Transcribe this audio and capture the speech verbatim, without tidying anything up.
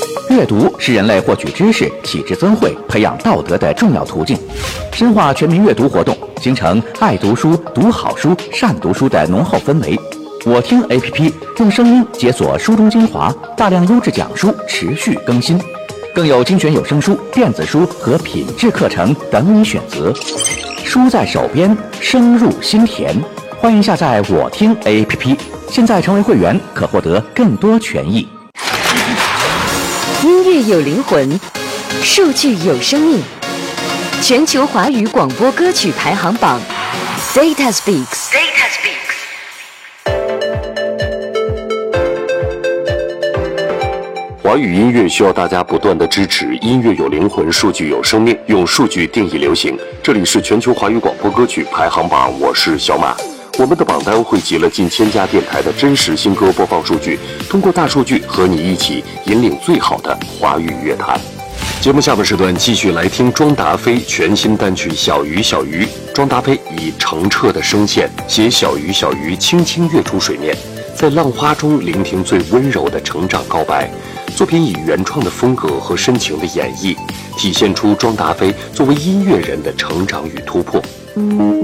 阅读是人类获取知识、启智增慧、培养道德的重要途径。深化全民阅读活动，形成爱读书、读好书、善读书的浓厚氛围。我听 A P P 用声音解锁书中精华，大量优质讲书持续更新，更有精选有声书、电子书和品质课程等你选择。书在手边，声入心田。欢迎下载我听 A P P， 现在成为会员可获得更多权益。 音乐有灵魂，数据有生命。全球华语广播歌曲排行榜 ，Data Speaks。Data Speaks。 华语音乐需要大家不断的支持，音乐有灵魂，数据有生命，用数据定义流行。这里是全球华语广播歌曲排行榜，我是小马。我们的榜单汇集了近千家电台的真实新歌播放数据，通过大数据和你一起引领最好的华语乐坛。节目下半时段继续来听庄达菲全新单曲《小鱼小鱼》。庄达菲以澄澈的声线写小鱼小鱼轻轻跃出水面，在浪花中聆听最温柔的成长告白。作品以原创的风格和深情的演绎，体现出庄达菲作为音乐人的成长与突破。